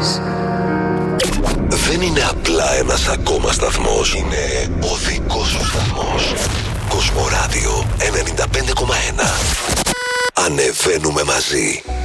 Δεν είναι απλά ένας ακόμα σταθμός. Είναι ο δικός σου σταθμός. Κοσμοράδιο 95,1. Ανεβαίνουμε μαζί.